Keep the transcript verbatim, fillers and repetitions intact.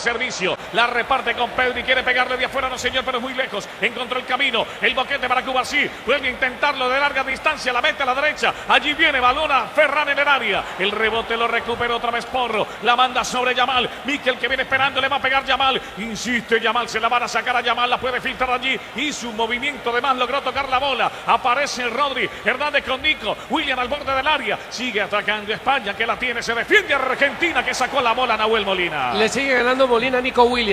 servicio. La reparte con Pedri. Quiere pegarle de afuera, no señor, pero es muy lejos. Encontró el camino. El boquete para Cubarsí. Vuelve a intentarlo de larga distancia. La mete a la derecha. Allí viene Balona. Ferran en el área. El rebote lo recupera otra vez Porro. La manda sobre Yamal. Mikel que viene esperando. Le va a pegar Yamal. Insiste Yamal. Se la van a sacar a Yamal. La puede filtrar allí. Hizo un movimiento de más. Logró tocar la bola. Aparece Rodri. Hernández con Nico. William al borde del área. Sigue atacando España que la tiene. Se defiende Argentina que sacó la bola Nahuel Molina. Le sigue ganando Molina a Nico Williams.